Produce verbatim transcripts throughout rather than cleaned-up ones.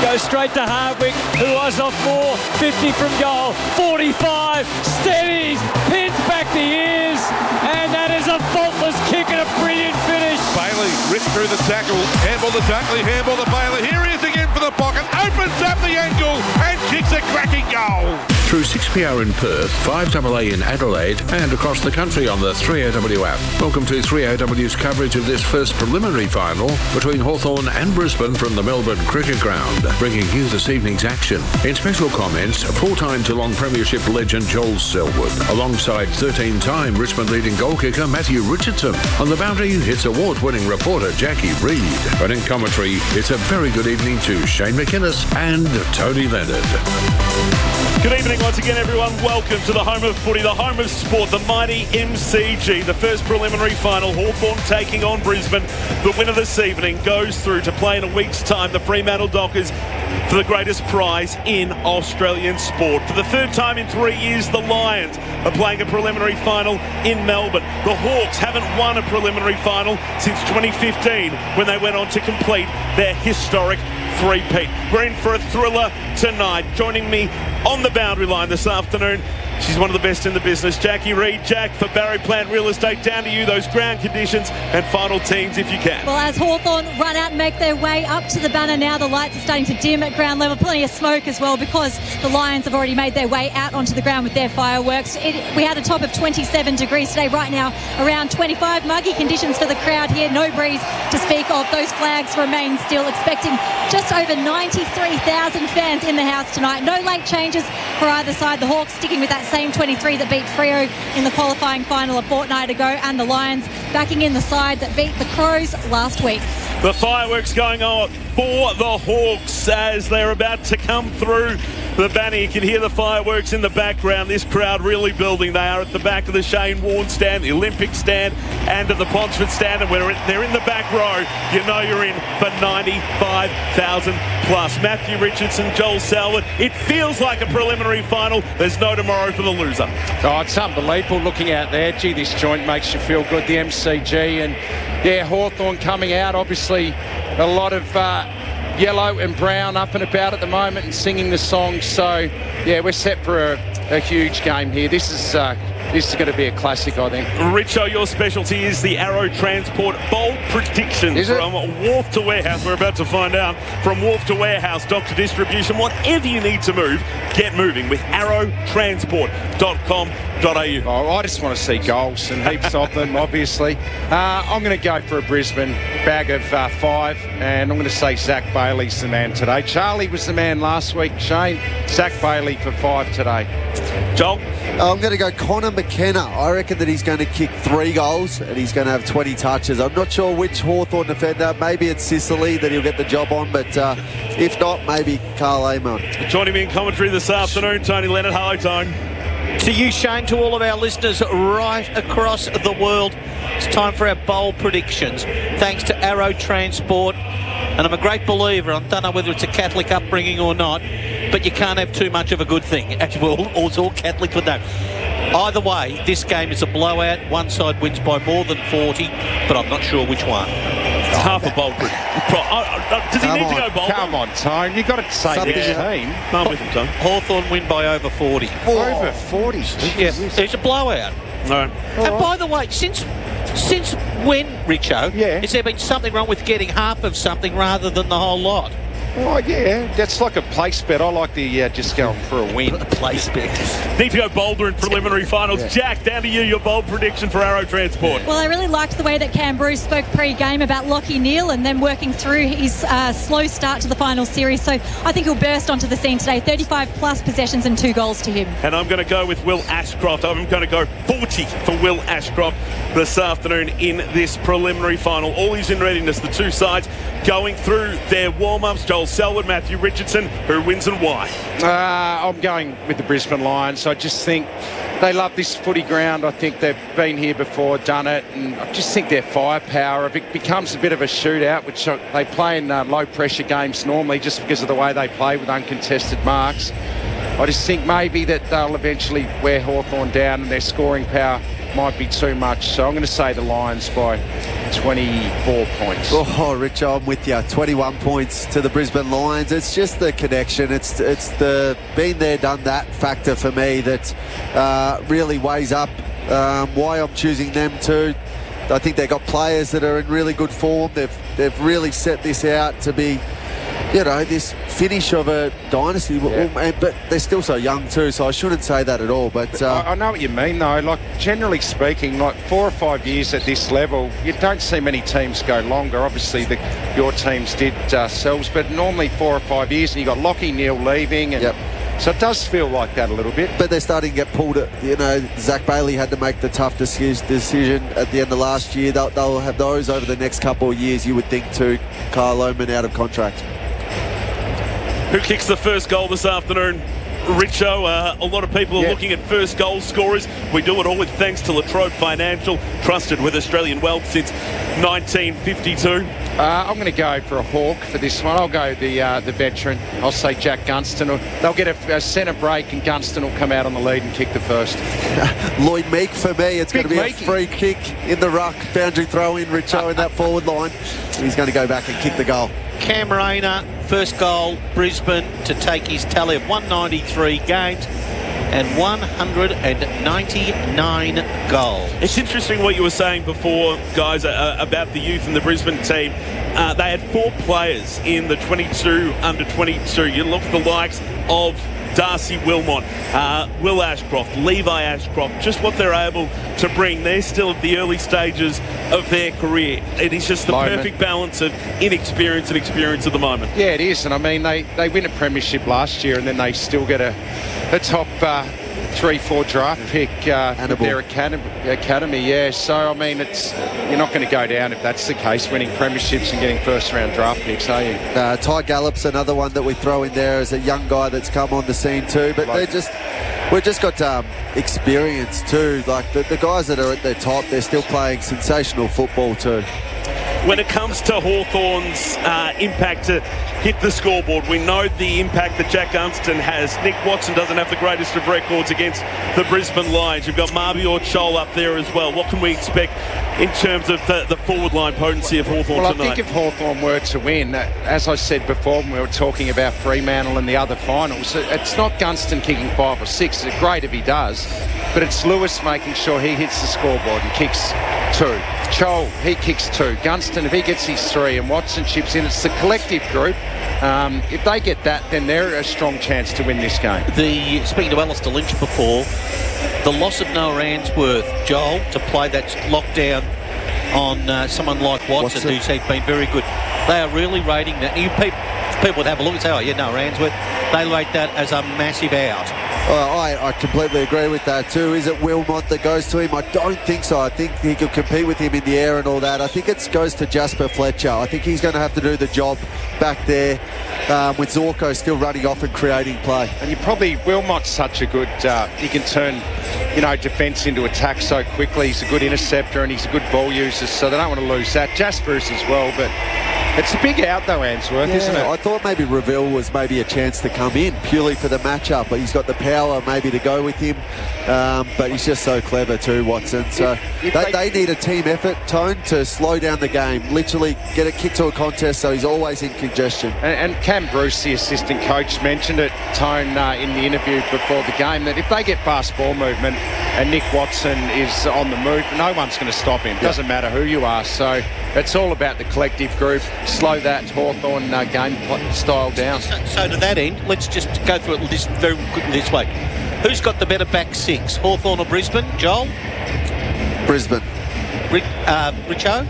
Goes straight to Hardwick, who was off more. fifty from goal. forty-five. Steadies. Pins back the ears. And that is a faultless kick and a brilliant finish. Bailey ripped through the tackle. Handball to Dunkley. Handball to Bailey. Here he is again for the pocket. Opens up the angle and kicks a cracking goal. Through six P R in Perth, five A A in Adelaide, and across the country on the three A W app. Welcome to three A W's coverage of this first preliminary final between Hawthorn and Brisbane from the Melbourne Cricket Ground, bringing you this evening's action. In special comments, four-time Geelong Premiership legend Joel Selwood, alongside thirteen-time Brisbane leading goal kicker Matthew Richardson. On the boundary, it's award-winning reporter Jackie Reid. But in commentary, it's a very good evening to Shane McInnes and Tony Leonard. Good evening once again, everyone. Welcome to the home of footy, the home of sport, the mighty M C G. The first preliminary final, Hawthorn taking on Brisbane. The winner this evening goes through to play in a week's time the Fremantle Dockers for the greatest prize in Australian sport. For the third time in three years, the Lions are playing a preliminary final in Melbourne. The Hawks haven't won a preliminary final since twenty fifteen, when they went on to complete their historic three-peat. We're in for a thriller tonight. Joining me on the boundary line this afternoon, she's one of the best in the business, Jackie Reid. Jack, for Barry Plant Real Estate, down to you, those ground conditions and final teams if you can. Well, as Hawthorn run out and make their way up to the banner now, the lights are starting to dim at ground level. Plenty of smoke as well, because the Lions have already made their way out onto the ground with their fireworks. It, we had a top of twenty-seven degrees today. Right now, around twenty-five. Muggy conditions for the crowd here. No breeze to speak of. Those flags remain still. Expecting just over ninety-three thousand fans in the house tonight. No late changes for either side. The Hawks sticking with that same twenty-three that beat Freo in the qualifying final a fortnight ago, and the Lions backing in the side that beat the Crows last week. The fireworks going on for the Hawks as they're about to come through the banner. You can hear the fireworks in the background. This crowd really building. They are at the back of the Shane Warne stand, the Olympic stand, and at the Ponsford stand, and we're in, they're in the back row. You know you're in for ninety-five thousand plus. Matthew Richardson, Joel Selwood. It feels like a preliminary final. There's no tomorrow for the loser. Oh, it's unbelievable looking out there. Gee, this joint makes you feel good, the M C G. And yeah, Hawthorn coming out, obviously a lot of uh, yellow and brown up and about at the moment and singing the song. So yeah, we're set for a, a huge game here. This is uh, this is going to be a classic, I think. Richo, your specialty is the Arrow Transport bold predictions. Is it? From wharf to warehouse. We're about to find out. From wharf to warehouse, doctor distribution, whatever you need to move, get moving with arrow transport dot com dot a u. Oh, I just want to see goals and heaps of them, obviously. Uh, I'm going to go for a Brisbane bag of uh, five, and I'm going to say Zach Bailey's the man today. Charlie was the man last week, Shane. Zach Bailey for five today. Joel? I'm going to go Connor McKenna. I reckon that he's going to kick three goals and he's going to have twenty touches. I'm not sure which Hawthorn defender. Maybe it's Sicily that he'll get the job on, but uh, if not, maybe Carl Amon. Joining me in commentary this afternoon, Tony Leonard. Hello, Tone. To you, Shane, to all of our listeners right across the world, it's time for our bold predictions. Thanks to Arrow Transport. And I'm a great believer, I don't know whether it's a Catholic upbringing or not, but you can't have too much of a good thing. Actually, all, all, all Catholic would know. Either way, this game is a blowout. One side wins by more than forty, but I'm not sure which one. It's half a bold prediction. Does he Come need on, to go bold? Come on, Tone. You've got to say Something this that- team. No, I'm with him, Tone. Hawthorn win by over forty. Over forty. Yeah, it's a blowout. All right. And by the way, since since when, Richo, Yeah. has there been something wrong with getting half of something rather than the whole lot? Oh, yeah. That's like a place bet. I like the uh, just going for a win. Place bet. Need to go bolder in preliminary finals. Yeah. Jack, down to you, your bold prediction for Arrow Transport. Well, I really liked the way that Cam Bruce spoke pre-game about Lachie Neale and then working through his uh, slow start to the final series. So I think he'll burst onto the scene today. thirty-five plus possessions and two goals to him. And I'm going to go with Will Ashcroft. I'm going to go forty for Will Ashcroft this afternoon in this preliminary final. All is in readiness. The two sides going through their warm-ups. Joel Selwood, Matthew Richardson. Who wins and why? Uh, I'm going with the Brisbane Lions. I just think they love this footy ground. I think they've been here before, done it, and I just think their firepower, if it becomes a bit of a shootout, which they play in uh, low-pressure games normally just because of the way they play with uncontested marks, I just think maybe that they'll eventually wear Hawthorn down and their scoring power might be too much. So I'm going to say the Lions by twenty-four points. Oh, Rich, I'm with you. twenty-one points to the Brisbane Lions. It's just the connection. It's it's the been there, done that factor for me that uh, really weighs up um, why I'm choosing them too. I think they've got players that are in really good form. They've they've really set this out to be, you know, this finish of a dynasty. Yeah. But they're still so young too, so I shouldn't say that at all. But uh, I, I know what you mean, though. Like, generally speaking, like four or five years at this level, you don't see many teams go longer. Obviously, the, your teams did uh, selves, but normally four or five years, and you got Lockie Neal leaving, and. Yep. So it does feel like that a little bit. But they're starting to get pulled. At, you know, Zach Bailey had to make the tough decision at the end of last year. They'll, they'll have those over the next couple of years, you would think, too. Kyle Lohmann out of contract. Who kicks the first goal this afternoon? Richo, uh, a lot of people are yeah. looking at first goal scorers. We do it all with thanks to Latrobe Financial, trusted with Australian wealth since nineteen fifty-two. Uh, I'm going to go for a hawk for this one. I'll go the uh, the veteran. I'll say Jack Gunston. They'll get a, a centre break and Gunston will come out on the lead and kick the first. Lloyd Meek for me. It's Big going to be Meeky. A free kick in the ruck. Boundary throw in, Richo in that forward line. He's going to go back and kick the goal. Cam Rayner, first goal, Brisbane, to take his tally of one ninety-three games and one hundred ninety-nine goals. It's interesting what you were saying before, guys, uh, about the youth in the Brisbane team. Uh, they had four players in the twenty-two under twenty-two. You look at the likes of Darcy Wilmot, uh, Will Ashcroft, Levi Ashcroft, just what they're able to bring. They're still at the early stages of their career. It is just the moment. Perfect balance of inexperience and experience at the moment. Yeah, it is. And I mean, they, they win a premiership last year and then they still get a, a top uh, three, four draft pick uh, with their academy, academy. Yeah, so I mean, it's you're not going to go down if that's the case, winning premierships and getting first round draft picks, are you? Uh, Ty Gallup's another one that we throw in there as a young guy that's come on the scene too. But like, they just we've just got um, experience too. Like the, the guys that are at their top, they're still playing sensational football too. When it comes to Hawthorn's uh, impact to hit the scoreboard, we know the impact that Jack Gunston has. Nick Watson doesn't have the greatest of records against the Brisbane Lions. You've got Mabior Chol up there as well. What can we expect in terms of the, the forward line potency of Hawthorn well, tonight? I think if Hawthorn were to win, as I said before when we were talking about Fremantle and the other finals, it's not Gunston kicking five or six. It's great if he does, but it's Lewis making sure he hits the scoreboard and kicks two. Chol, he kicks two. Gunston, if he gets his three and Watson chips in, it's the collective group. Um, if they get that, then they're a strong chance to win this game. The Speaking to Alistair Lynch before, the loss of Noah Answorth, Joel, to play that lockdown on uh, someone like Watson, Watson, who's been very good. They are really rating that. You people, people would have a look and say, oh, yeah, Noah Answorth. They rate that as a massive out. Oh, I, I completely agree with that too. Is it Wilmot that goes to him? I don't think so. I think he could compete with him in the air and all that. I think it goes to Jasper Fletcher. I think he's going to have to do the job back there um, with Zorko still running off and creating play. And you probably, Wilmot's such a good, uh, he can turn, you know, defence into attack so quickly. He's a good interceptor and he's a good ball user, so they don't want to lose that. Jasper's as well, but it's a big out though, Answorth, yeah, isn't it? I thought maybe Reville was maybe a chance to come in purely for the matchup, but he's got the power maybe to go with him. Um, but he's just so clever too, Watson. So if, if they, they, they need a team effort, Tone, to slow down the game. Literally get it kicked to a contest so he's always in congestion. And, and Cam Bruce, the assistant coach, mentioned it, Tone, uh, in the interview before the game, that if they get fast ball movement and Nick Watson is on the move, no one's going to stop him. It doesn't matter who you are. So it's all about the collective group. Slow that Hawthorn uh, game style down. So, so to that end, let's just go through it this very quickly this way. Who's got the better back six, Hawthorn or Brisbane? Joel? Brisbane. Rick, uh, Richo?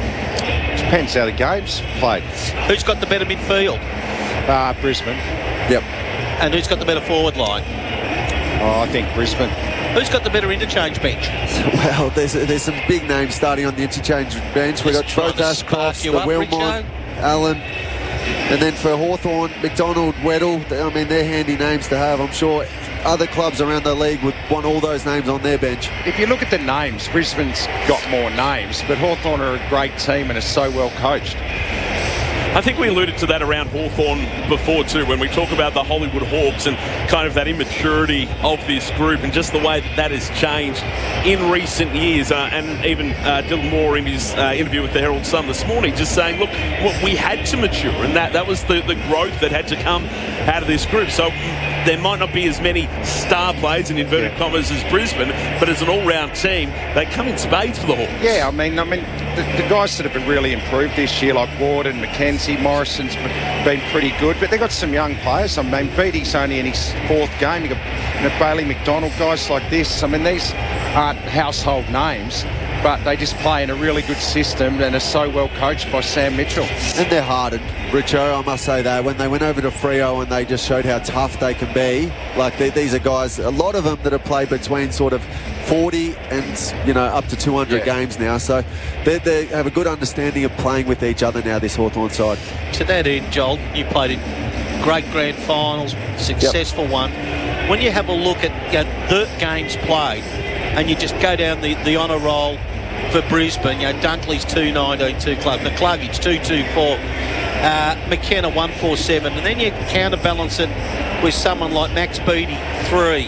Depends how the game's played. Who's got the better midfield? Uh, Brisbane. Yep. And who's got the better forward line? Oh, I think Brisbane. Who's got the better interchange bench? Well, there's there's some big names starting on the interchange bench. We've got both Ashcrofts, the Wilmot, Allen, and then for Hawthorn, McDonald, Weddle. I mean, they're handy names to have. I'm sure other clubs around the league would want all those names on their bench. If you look at the names, Brisbane's got more names, but Hawthorn are a great team and are so well coached. I think we alluded to that around Hawthorn before too, when we talk about the Hollywood Hawks and kind of that immaturity of this group and just the way that that has changed in recent years. Uh, and even uh, Dylan Moore in his uh, interview with the Herald Sun this morning just saying, look, well, we had to mature, and that, that was the, the growth that had to come out of this group. So there might not be as many star players in inverted yeah. commas as Brisbane, but as an all-round team, they come in spades for the Hawks. Yeah, I mean, I mean, the, the guys that have really improved this year, like Ward and McKenzie, Morrison's been pretty good, but they've got some young players. I mean, Beattie's only in his fourth game. You've got you know, Bailey McDonald, guys like this. I mean, these aren't household names, but they just play in a really good system and are so well coached by Sam Mitchell. And they're hardened, Richo, I must say that. When they went over to Freo and they just showed how tough they can be, like they, these are guys, a lot of them that have played between sort of forty and, you know, up to two hundred yeah. games now. So they, they have a good understanding of playing with each other now, this Hawthorn side. To that end, Joel, you played in great grand finals, successful yep. one. When you have a look at you know, the games played and you just go down the, the honour roll for Brisbane, you know, Dunkley's two nineteen, two club, McCluggage two twenty-four, uh, McKenna one forty-seven, and then you counterbalance it with someone like Max Beattie three.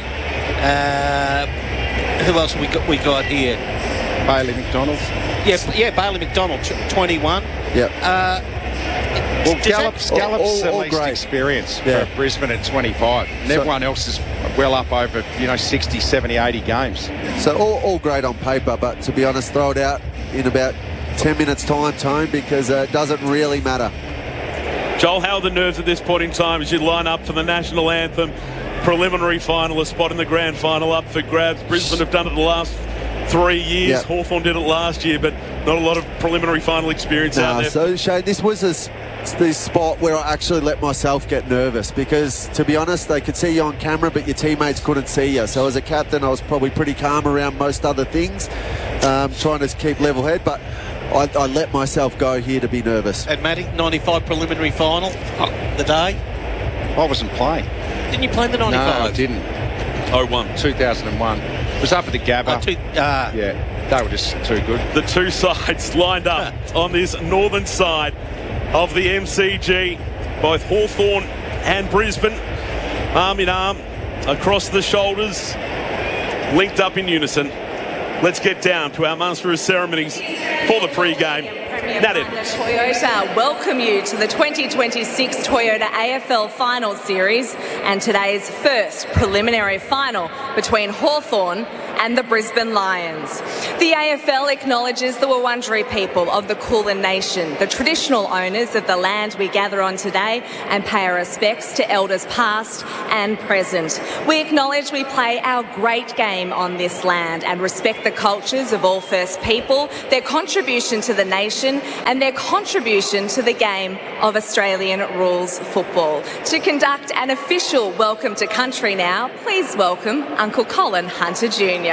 Uh, who else have we got, we got here? Bailey McDonald. Yeah, yeah, Bailey McDonald, twenty-one. Yep. Uh, well, Gallup's, Gallup's all, all, all the least great. experience yeah. for Brisbane at twenty-five. And so, everyone else is well up over, you know, sixty, seventy, eighty games. So all, all great on paper, but to be honest, throw it out in about ten minutes time, Tone, because uh, it doesn't really matter. Joel, how are the nerves at this point in time as you line up for the national anthem? Preliminary final, a spot in the grand final up for grabs. Brisbane have done it the last three years. Yep. Hawthorn did it last year, but not a lot of preliminary final experience no, out there. So, Shane, this was a, the spot where I actually let myself get nervous because, to be honest, they could see you on camera, but your teammates couldn't see you. So as a captain, I was probably pretty calm around most other things, um, trying to keep level head, but I, I let myself go here to be nervous. And Matty, ninety-five preliminary final, the day. I wasn't playing. Didn't you play in the ninety-five? No, I didn't. oh one. two thousand one. It was up at the Gabba. Oh, two, uh, yeah, they were just too good. The two sides lined up on this northern side of the M C G, both Hawthorn and Brisbane, arm in arm, across the shoulders, linked up in unison. Let's get down to our master of ceremonies for the pre-game. Nat Edmonds. Toyota welcome you to the twenty twenty-six Toyota A F L Finals Series and today's first preliminary final between Hawthorn and the Brisbane Lions. The A F L acknowledges the Wurundjeri people of the Kulin Nation, the traditional owners of the land we gather on today, and pay our respects to elders past and present. We acknowledge we play our great game on this land and respect the cultures of all First People, their contribution to the nation and their contribution to the game of Australian rules football. To conduct an official welcome to country now, please welcome Uncle Colin Hunter Junior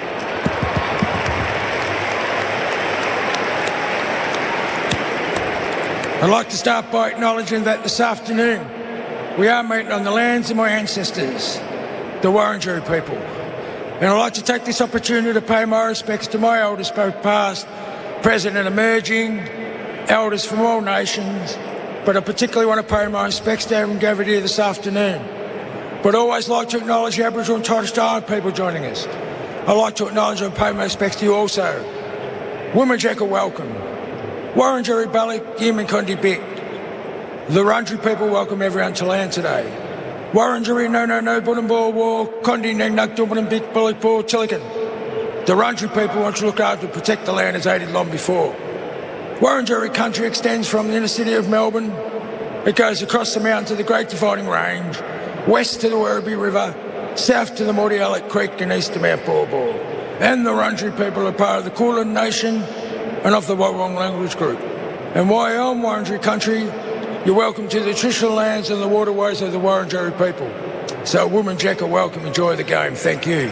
I'd like to start by acknowledging that this afternoon we are meeting on the lands of my ancestors, the Wurundjeri people. And I'd like to take this opportunity to pay my respects to my elders, both past, present and emerging, elders from all nations, but I particularly want to pay my respects to everyone gathered here this afternoon. But I always like to acknowledge the Aboriginal and Torres Strait Islander people joining us. I'd like to acknowledge and pay my respects to you also. Woomajeka, welcome. Wurundjeri Balik, Yemen Kondi Bik. The Wurundjeri people welcome everyone to land today. Wurundjeri no no no Buddambor War, Kondi Neng Nuk Dumban Bik Bulikbor Chilikan. The Wurundjeri people want to look after and protect the land as they did long before. Wurundjeri country extends from the inner city of Melbourne. It goes across the mountain to the Great Dividing Range, west to the Werribee River, south to the Mordialloc Creek and east to Mount Baw Baw. And the Wurundjeri people are part of the Kulin Nation and of the Warrong language group. And while you're on Wurundjeri country, you're welcome to the traditional lands and the waterways of the Wurundjeri people. So Woomajeka, welcome, enjoy the game. Thank you.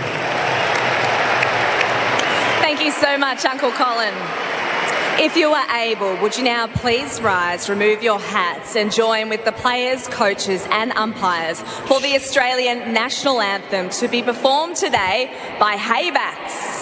Thank you so much, Uncle Colin. If you are able, would you now please rise, remove your hats and join with the players, coaches and umpires for the Australian National Anthem to be performed today by Haybacks.